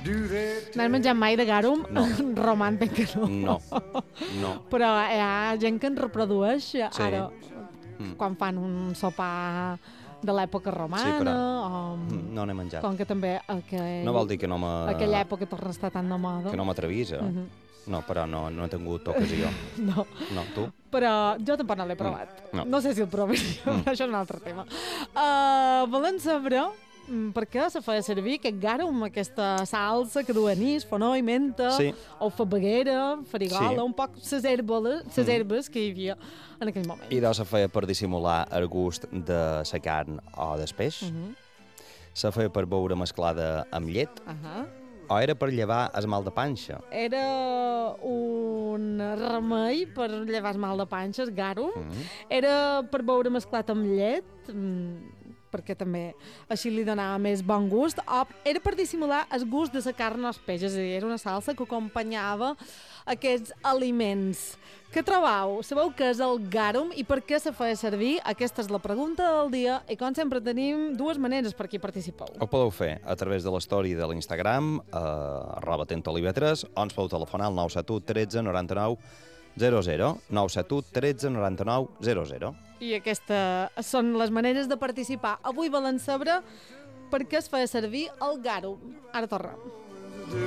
No has menjat mai de garum? No. Romàntic que no. No. Però hi ha gent que en reprodueix ara, Mm. quan fan un sopar de l'època romana, Sí, però o... no n'he menjat. Com que també No vol dir que no aquella època torna a estar tan de moda. que no m'atrevís, eh? Mhm. No, però no he tingut ocasió. No. No, tu? Però jo tampoc no l'he provat. No. sé si el provaria, però això és un altre tema. Volen saber per què se feia servir aquest garum, aquesta salsa que du anís, fonó i menta, Sí. o fabaguera, farigola, Sí. un poc les herbes que hi havia en aquell moment. I se feia per dissimular el gust de la carn o del peix. Se feia per beure mesclada amb llet, o era per llevar el mal de panxa. Era un remei per llevar el mal de panxa, el garum. Era per beure mesclat amb llet, perquè també així li donava més bon gust, o era per dissimular el gust de la carn als peixos, és a dir, era una salsa que acompanyava aquests aliments. Què trobeu? Sabeu què és el garum i per què se feia servir? Aquesta és la pregunta del dia i com sempre tenim dues maneres per aquí participeu. Ho podeu fer a través de l'story de l'Instagram, @tentolivetres, o ens podeu telefonar al 971 13 99 00, 971 13 99 00. I aquestes són les maneres de participar. Avui volen saber per què es feia servir el garum. Ara tornem.